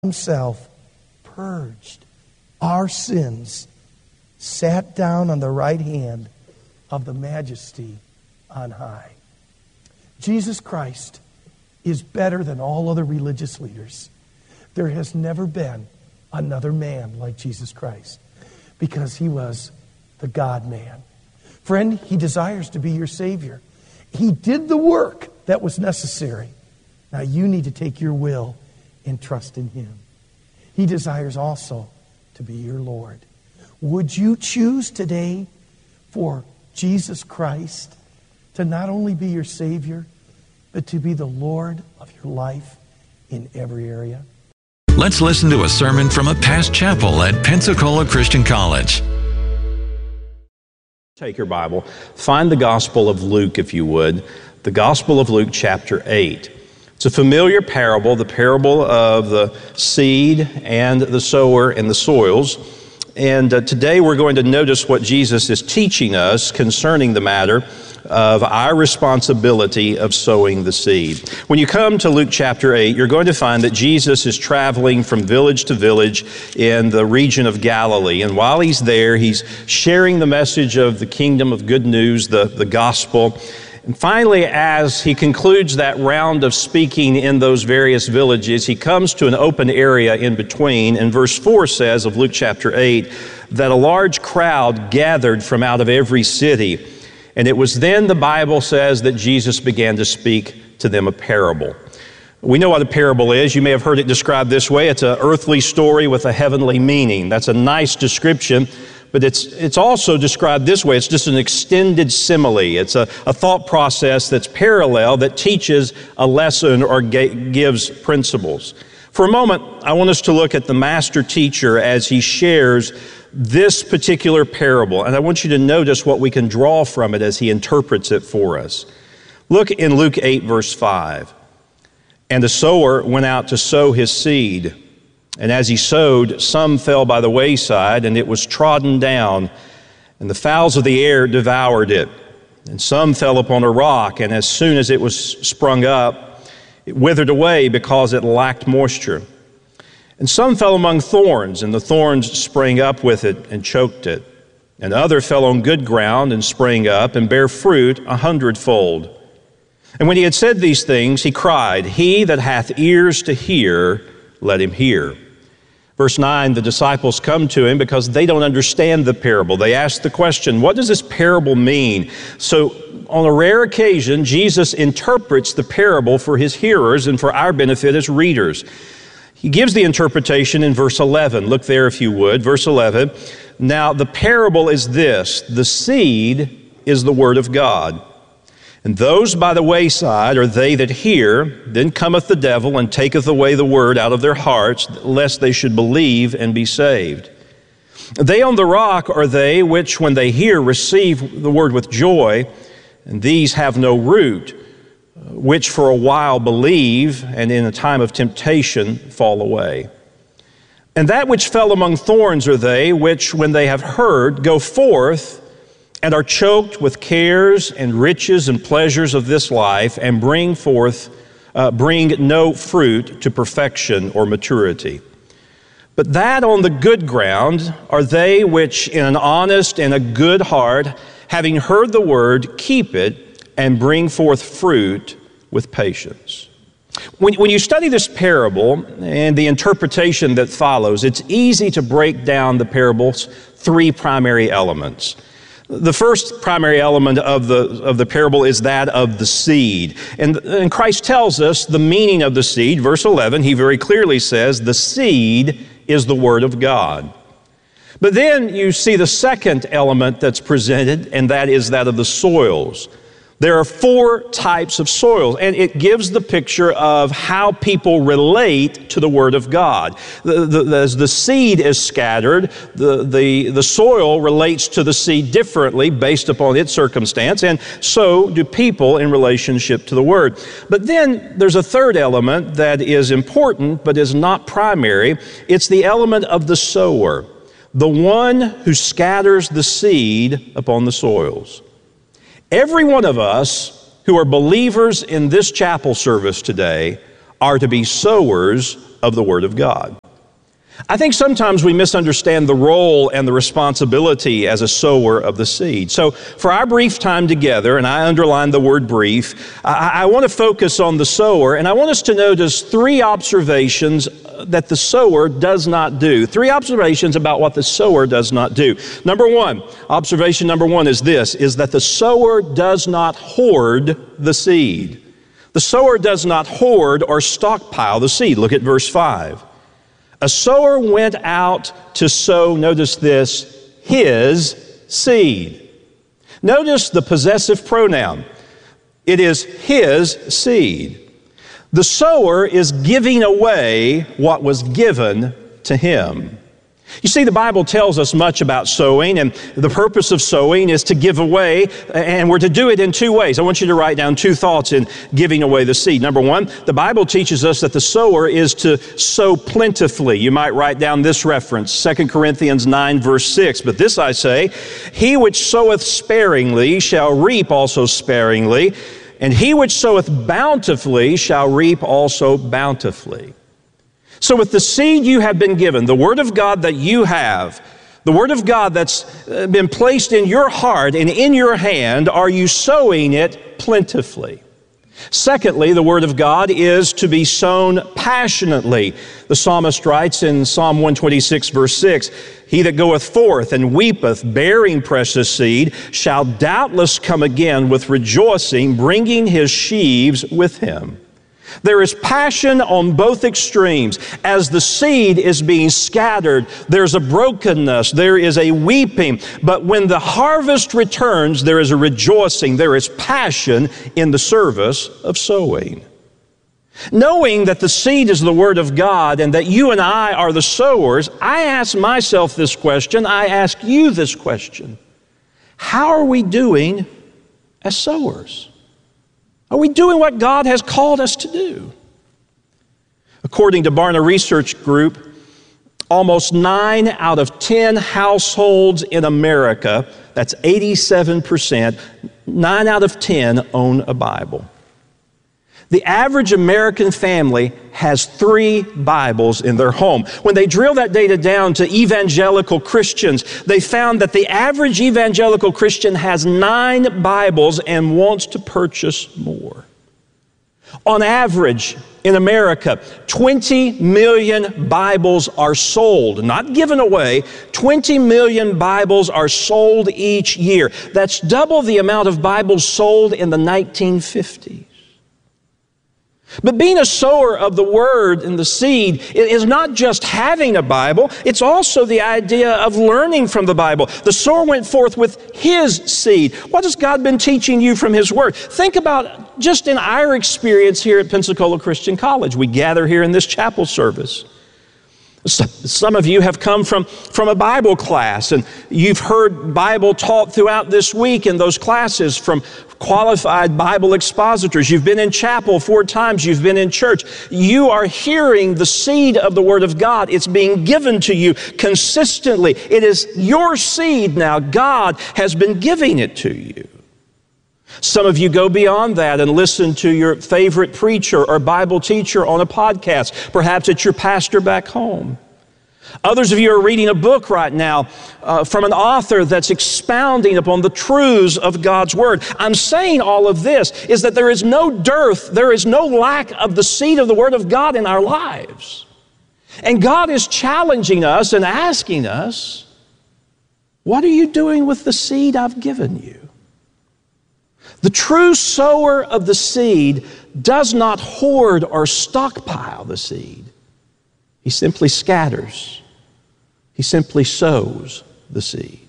himself purged our sins, sat down on the right hand of the Majesty on high. Jesus Christ is better than all other religious leaders. There has never been another man like Jesus Christ because he was the God-man. Friend, he desires to be your Savior. He did the work that was necessary. Now you need to take your will and trust in him. He desires also to be your Lord. Would you choose today for Jesus Christ to not only be your Savior, but to be the Lord of your life in every area? Let's listen to a sermon from a past chapel at Pensacola Christian College. Take your Bible, find the Gospel of Luke, if you would, the Gospel of Luke, chapter 8. It's a familiar parable, the parable of the seed and the sower and the soils. And today we're going to notice what Jesus is teaching us concerning the matter of our responsibility of sowing the seed. When you come to Luke chapter 8, you're going to find that Jesus is traveling from village to village in the region of Galilee. And while he's there, he's sharing the message of the kingdom of good news, the gospel. And finally, as he concludes that round of speaking in those various villages, he comes to an open area in between. And verse 4 says of Luke chapter 8 that a large crowd gathered from out of every city. And it was then, the Bible says, that Jesus began to speak to them a parable. We know what a parable is. You may have heard it described this way. It's an earthly story with a heavenly meaning. That's a nice description. But it's also described this way. It's just an extended simile. It's a thought process that's parallel, that teaches a lesson or gives principles. For a moment, I want us to look at the master teacher as he shares this particular parable. And I want you to notice what we can draw from it as he interprets it for us. Look in Luke 8, verse 5. And the sower went out to sow his seed. And as he sowed, some fell by the wayside, and it was trodden down, and the fowls of the air devoured it. And some fell upon a rock, and as soon as it was sprung up, it withered away because it lacked moisture. And some fell among thorns, and the thorns sprang up with it and choked it. And other fell on good ground and sprang up and bare fruit 100-fold. And when he had said these things, he cried, "He that hath ears to hear, let him hear." Verse 9, the disciples come to him because they don't understand the parable. They ask the question, what does this parable mean? So on a rare occasion, Jesus interprets the parable for his hearers and for our benefit as readers. He gives the interpretation in verse 11. Look there if you would. Verse 11, now the parable is this: the seed is the word of God. And those by the wayside are they that hear, then cometh the devil and taketh away the word out of their hearts, lest they should believe and be saved. They on the rock are they which, when they hear, receive the word with joy, and these have no root, which for a while believe, and in a time of temptation fall away. And that which fell among thorns are they which, when they have heard, go forth, and are choked with cares and riches and pleasures of this life, and bring no fruit to perfection or maturity. But that on the good ground are they which in an honest and a good heart, having heard the word, keep it, and bring forth fruit with patience. When you study this parable and the interpretation that follows, it's easy to break down the parable's three primary elements. The first primary element of the parable is that of the seed. And Christ tells us the meaning of the seed. Verse 11, he very clearly says, the seed is the word of God. But then you see the second element that's presented, and that is that of the soils. There are four types of soils, and it gives the picture of how people relate to the Word of God. As the seed is scattered, the soil relates to the seed differently based upon its circumstance, and so do people in relationship to the Word. But then there's a third element that is important but is not primary. It's the element of the sower, the one who scatters the seed upon the soils. Every one of us who are believers in this chapel service today are to be sowers of the Word of God. I think sometimes we misunderstand the role and the responsibility as a sower of the seed. So for our brief time together, and I underline the word brief, I want to focus on the sower, and I want us to notice three observations that the sower does not do. Three observations about what the sower does not do. Observation number one is this, is that the sower does not hoard the seed. The sower does not hoard or stockpile the seed. Look at verse 5. A sower went out to sow, notice this, his seed. Notice the possessive pronoun. It is his seed. The sower is giving away what was given to him. You see, the Bible tells us much about sowing, and the purpose of sowing is to give away, and we're to do it in two ways. I want you to write down two thoughts in giving away the seed. Number one, the Bible teaches us that the sower is to sow plentifully. You might write down this reference, 2 Corinthians 9, verse 6. But this I say, he which soweth sparingly shall reap also sparingly, and he which soweth bountifully shall reap also bountifully. So with the seed you have been given, the Word of God that you have, the Word of God that's been placed in your heart and in your hand, are you sowing it plentifully? Secondly, the Word of God is to be sown passionately. The psalmist writes in Psalm 126, verse 6, he that goeth forth and weepeth, bearing precious seed, shall doubtless come again with rejoicing, bringing his sheaves with him. There is passion on both extremes. As the seed is being scattered, there's a brokenness, there is a weeping. But when the harvest returns, there is a rejoicing, there is passion in the service of sowing. Knowing that the seed is the Word of God and that you and I are the sowers, I ask myself this question, I ask you this question. How are we doing as sowers? Are we doing what God has called us to do? According to Barna Research Group, almost 9 out of 10 households in America, that's 87%, 9 out of 10 own a Bible. The average American family has 3 Bibles in their home. When they drill that data down to evangelical Christians, they found that the average evangelical Christian has 9 Bibles and wants to purchase more. On average, in America, 20 million Bibles are sold, not given away. 20 million Bibles are sold each year. That's double the amount of Bibles sold in the 1950s. But being a sower of the Word and the seed is not just having a Bible, it's also the idea of learning from the Bible. The sower went forth with his seed. What has God been teaching you from His Word? Think about just in our experience here at Pensacola Christian College. We gather here in this chapel service. Some of you have come from a Bible class, and you've heard Bible taught throughout this week in those classes from qualified Bible expositors. You've been in chapel 4 times. You've been in church. You are hearing the seed of the Word of God. It's being given to you consistently. It is your seed now. God has been giving it to you. Some of you go beyond that and listen to your favorite preacher or Bible teacher on a podcast. Perhaps it's your pastor back home. Others of you are reading a book right now from an author that's expounding upon the truths of God's Word. I'm saying all of this is that there is no dearth, there is no lack of the seed of the Word of God in our lives. And God is challenging us and asking us, what are you doing with the seed I've given you? The true sower of the seed does not hoard or stockpile the seed. He simply scatters. He simply sows the seed.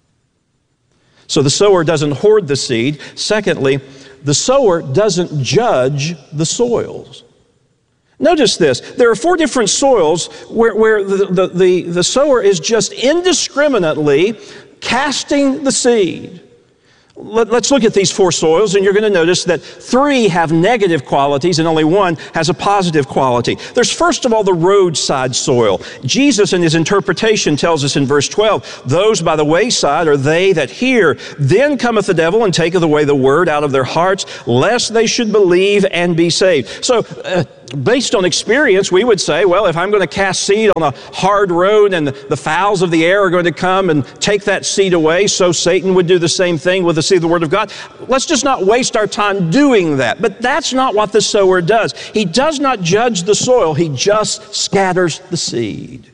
So the sower doesn't hoard the seed. Secondly, the sower doesn't judge the soils. Notice this. There are 4 different soils where the sower is just indiscriminately casting the seed. Let's look at these 4 soils, and you're going to notice that 3 have negative qualities and only 1 has a positive quality. There's first of all the roadside soil. Jesus in His interpretation tells us in verse 12, those by the wayside are they that hear. Then cometh the devil and taketh away the word out of their hearts, lest they should believe and be saved. So based on experience, we would say, well, if I'm going to cast seed on a hard road and the fowls of the air are going to come and take that seed away, so Satan would do the same thing with the seed of the Word of God. Let's just not waste our time doing that. But that's not what the sower does. He does not judge the soil. He just scatters the seed.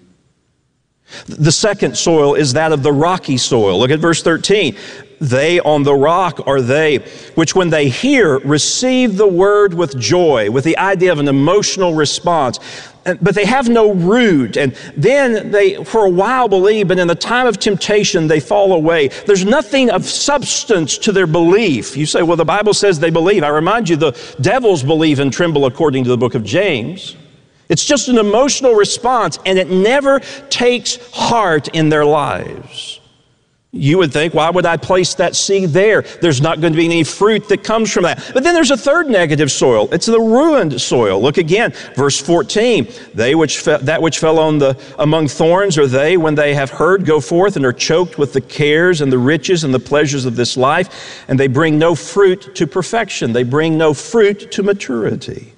The second soil is that of the rocky soil. Look at verse 13. They on the rock are they, which when they hear, receive the word with joy, with the idea of an emotional response. But they have no root, and then they, for a while, believe, but in the time of temptation, they fall away. There's nothing of substance to their belief. You say, well, the Bible says they believe. I remind you, the devils believe and tremble according to the book of James. It's just an emotional response, and it never takes heart in their lives. You would think, why would I place that seed there? There's not going to be any fruit that comes from that. But then there's a third negative soil. It's the ruined soil. Look again, verse 14. That which fell among thorns are they, when they have heard, go forth and are choked with the cares and the riches and the pleasures of this life, and they bring no fruit to perfection. They bring no fruit to maturity.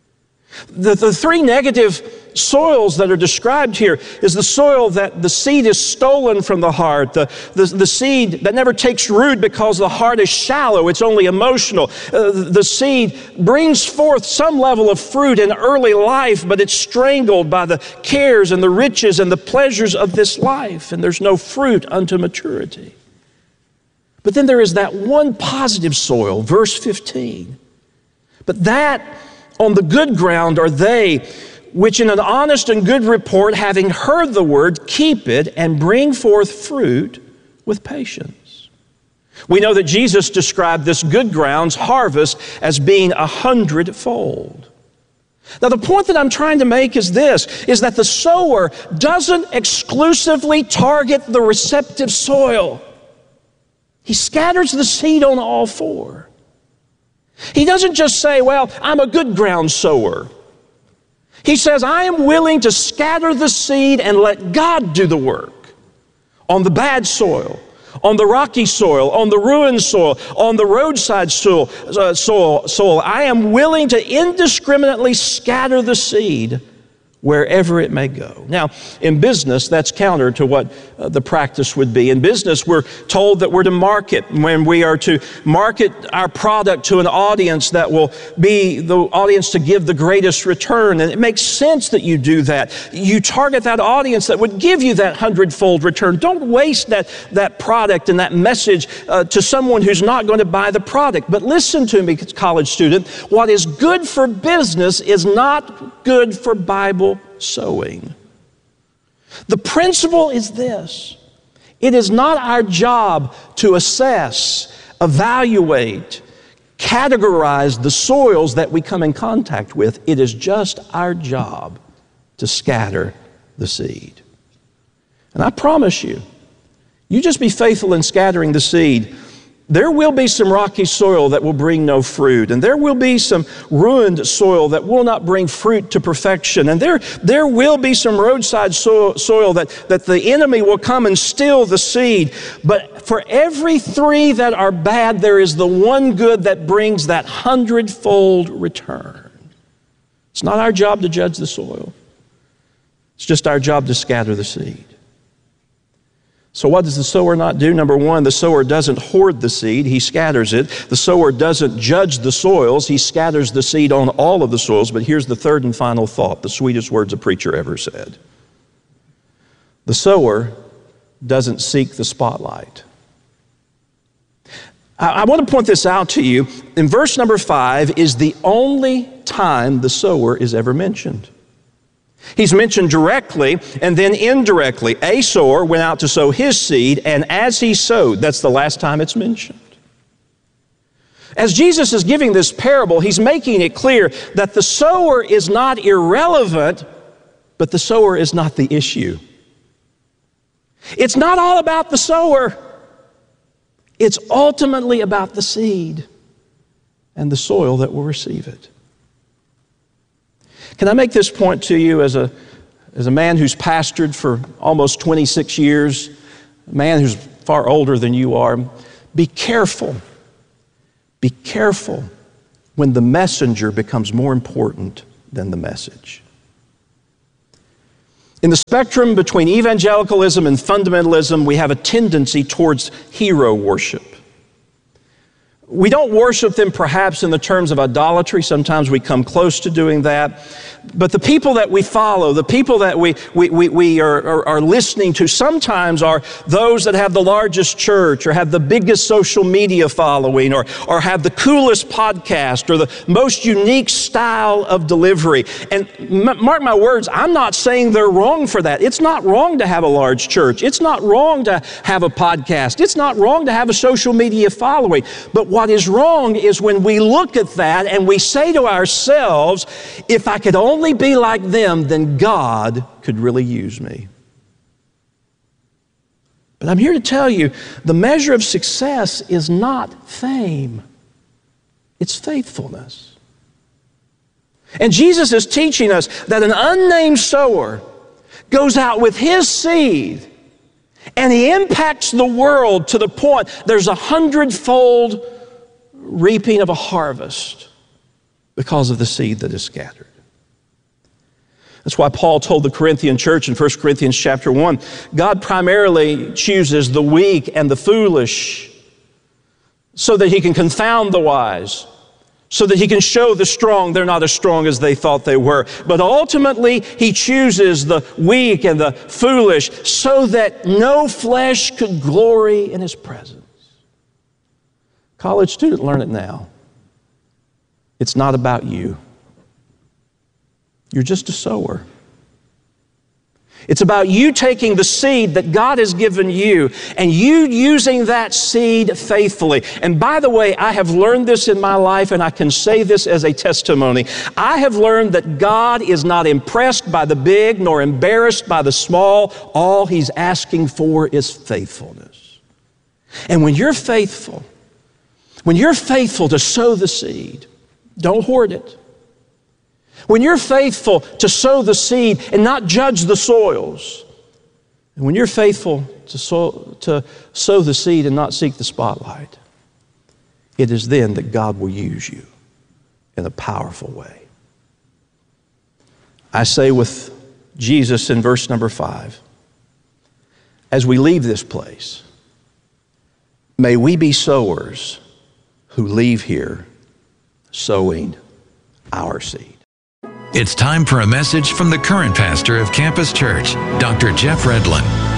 The three negative soils that are described here is the soil that the seed is stolen from the heart, the seed that never takes root because the heart is shallow, it's only emotional. The seed brings forth some level of fruit in early life, but it's strangled by the cares and the riches and the pleasures of this life, and there's no fruit unto maturity. But then there is that one positive soil, verse 15. But that on the good ground are they which in an honest and good report, having heard the word, keep it and bring forth fruit with patience. We know that Jesus described this good ground's harvest as being 100-fold. Now, the point that I'm trying to make is this, is that the sower doesn't exclusively target the receptive soil. He scatters the seed on all four. He doesn't just say, well, I'm a good ground sower. He says, I am willing to scatter the seed and let God do the work on the bad soil, on the rocky soil, on the ruined soil, on the roadside soil. I am willing to indiscriminately scatter the seed wherever it may go. Now, in business, that's counter to what the practice would be. In business, we're told that we're to market, when we are to market our product to an audience that will be the audience to give the greatest return. And it makes sense that you do that. You target that audience that would give you that 100-fold return. Don't waste that product and that message to someone who's not going to buy the product. But listen to me, college student, what is good for business is not good for Bible sowing. The principle is this: it is not our job to assess, evaluate, categorize the soils that we come in contact with. It is just our job to scatter the seed. And I promise you, you just be faithful in scattering the seed. There will be some rocky soil that will bring no fruit, and there will be some ruined soil that will not bring fruit to perfection, and there will be some roadside soil that the enemy will come and steal the seed. But for every three that are bad, there is the one good that brings that 100-fold return. It's not our job to judge the soil. It's just our job to scatter the seed. So what does the sower not do? Number one, the sower doesn't hoard the seed, he scatters it. The sower doesn't judge the soils, he scatters the seed on all of the soils. But here's the third and final thought, the sweetest words a preacher ever said. The sower doesn't seek the spotlight. I want to point this out to you. In verse number 5 is the only time the sower is ever mentioned. He's mentioned directly and then indirectly. A sower went out to sow his seed, and as he sowed, that's the last time it's mentioned. As Jesus is giving this parable, he's making it clear that the sower is not irrelevant, but the sower is not the issue. It's not all about the sower. It's ultimately about the seed and the soil that will receive it. Can I make this point to you as a man who's pastored for almost 26 years, a man who's far older than you are? Be careful. Be careful when the messenger becomes more important than the message. In the spectrum between evangelicalism and fundamentalism, we have a tendency towards hero worship. We don't worship them perhaps in the terms of idolatry. Sometimes we come close to doing that. But the people that we follow, the people that we are listening to sometimes are those that have the largest church or have the biggest social media following or have the coolest podcast or the most unique style of delivery. And mark my words, I'm not saying they're wrong for that. It's not wrong to have a large church. It's not wrong to have a podcast. It's not wrong to have a social media following. But what is wrong is when we look at that and we say to ourselves, if I could only be like them, then God could really use me. But I'm here to tell you, the measure of success is not fame. It's faithfulness. And Jesus is teaching us that an unnamed sower goes out with his seed and he impacts the world to the point there's 100-fold reaping of a harvest because of the seed that is scattered. That's why Paul told the Corinthian church in 1 Corinthians chapter 1, God primarily chooses the weak and the foolish so that he can confound the wise, so that he can show the strong they're not as strong as they thought they were. But ultimately, he chooses the weak and the foolish so that no flesh could glory in his presence. College student, learn it now. It's not about you. You're just a sower. It's about you taking the seed that God has given you and you using that seed faithfully. And by the way, I have learned this in my life, and I can say this as a testimony. I have learned that God is not impressed by the big nor embarrassed by the small. All he's asking for is faithfulness. And when you're faithful to sow the seed, don't hoard it. When you're faithful to sow the seed and not judge the soils, and when you're faithful to sow the seed and not seek the spotlight, it is then that God will use you in a powerful way. I say with Jesus in verse number 5, as we leave this place, may we be sowers who leave here sowing our seed. It's time for a message from the current pastor of Campus Church, Dr. Jeff Redlin.